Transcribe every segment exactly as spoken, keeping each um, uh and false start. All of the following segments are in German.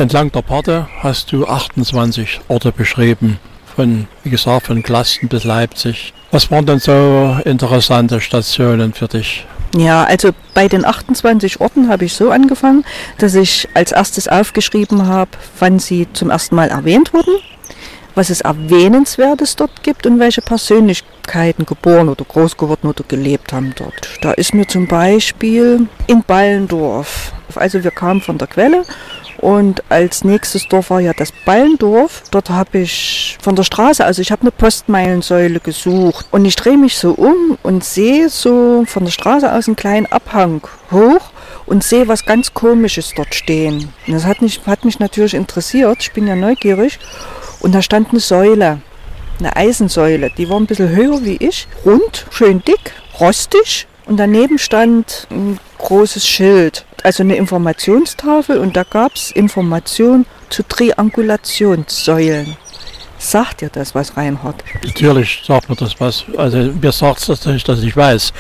Entlang der Pforte hast du achtundzwanzig Orte beschrieben. Von, wie gesagt, von Glasten bis Leipzig. Was waren denn so interessante Stationen für dich? Ja, also bei den achtundzwanzig Orten habe ich so angefangen, dass ich als erstes aufgeschrieben habe, wann sie zum ersten Mal erwähnt wurden, was es Erwähnenswertes dort gibt und welche Persönlichkeiten geboren oder groß geworden oder gelebt haben dort. Da ist mir zum Beispiel in Ballendorf, also wir kamen von der Quelle und als nächstes Dorf war ja das Ballendorf. Dort habe ich von der Straße, also ich habe eine Postmeilensäule gesucht und ich drehe mich so um und sehe so von der Straße aus einen kleinen Abhang hoch und sehe was ganz Komisches dort stehen. Und das hat mich, hat mich natürlich interessiert, ich bin ja neugierig. Und da stand eine Säule, eine Eisensäule, die war ein bisschen höher wie ich, rund, schön dick, rostig. Und daneben stand ein großes Schild, also eine Informationstafel. Und da gab es Informationen zu Triangulationssäulen. Sagt dir das was, Reinhard? Natürlich sagt mir das was. Also mir sagt es natürlich, dass ich weiß.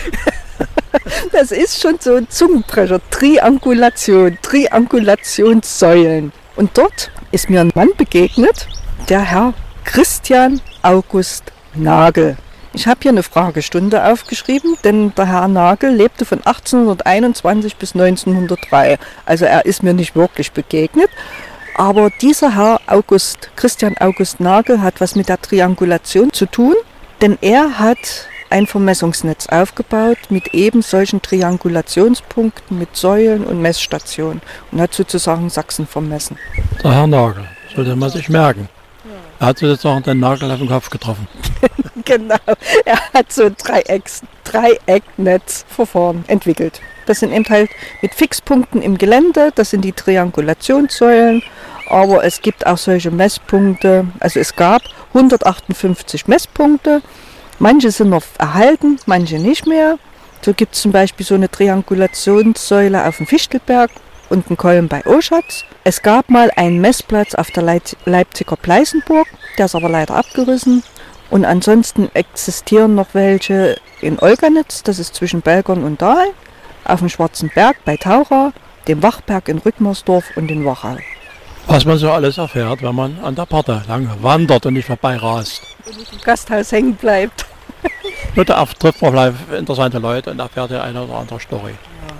Das ist schon so ein Zungenbrecher. Triangulation, Triangulationssäulen. Und dort ist mir ein Mann begegnet, der Herr Christian August Nagel. Ich habe hier eine Fragestunde aufgeschrieben, denn der Herr Nagel lebte von achtzehnhunderteinundzwanzig bis neunzehnhundertdrei. Also er ist mir nicht wirklich begegnet. Aber dieser Herr August, Christian August Nagel hat was mit der Triangulation zu tun, denn er hat ein Vermessungsnetz aufgebaut mit eben solchen Triangulationspunkten, mit Säulen und Messstationen und hat sozusagen Sachsen vermessen. Der Herr Nagel, sollte man sich merken. Er hat sozusagen den Nagel auf den Kopf getroffen. Genau, er hat so ein Dreiecks, Dreiecknetzverfahren entwickelt. Das sind eben halt mit Fixpunkten im Gelände, das sind die Triangulationssäulen, aber es gibt auch solche Messpunkte, also es gab hundertachtundfünfzig Messpunkte, manche sind noch erhalten, manche nicht mehr. So gibt es zum Beispiel so eine Triangulationssäule auf dem Fichtelberg und einen Kollen bei Oschatz. Es gab mal einen Messplatz auf der Leipziger Pleißenburg, der ist aber leider abgerissen. Und ansonsten existieren noch welche in Olganitz, das ist zwischen Belgern und Dahl, auf dem Schwarzen Berg bei Taucha, dem Wachberg in Rückmersdorf und in Wachau. Was man so alles erfährt, wenn man an der Pforte lang wandert und nicht vorbei rast. Und nicht im Gasthaus hängen bleibt. Nur da trifft man vielleicht interessante Leute und erfährt ja eine oder andere Story.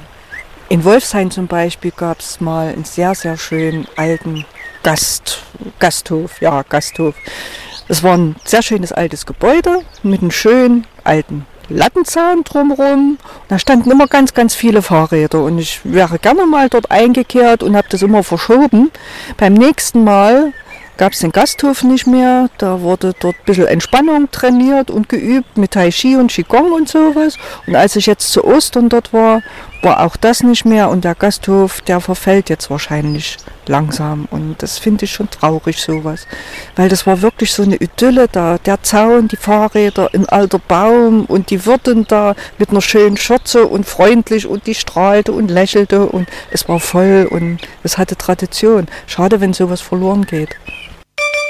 In Wolfshain zum Beispiel gab es mal einen sehr, sehr schönen alten Gast, Gasthof. Ja, Gasthof. Es war ein sehr schönes altes Gebäude mit einem schönen alten Lattenzaun drumherum. Da standen immer ganz, ganz viele Fahrräder und ich wäre gerne mal dort eingekehrt und habe das immer verschoben. Beim nächsten Mal gab es den Gasthof nicht mehr, da wurde dort ein bisschen Entspannung trainiert und geübt mit Tai Chi und Qigong und sowas. Und als ich jetzt zu Ostern dort war, war auch das nicht mehr und der Gasthof, der verfällt jetzt wahrscheinlich langsam und das finde ich schon traurig sowas, weil das war wirklich so eine Idylle da, der Zaun, die Fahrräder, ein alter Baum und die Wirtin da mit einer schönen Schürze und freundlich und die strahlte und lächelte und es war voll und es hatte Tradition. Schade, wenn sowas verloren geht.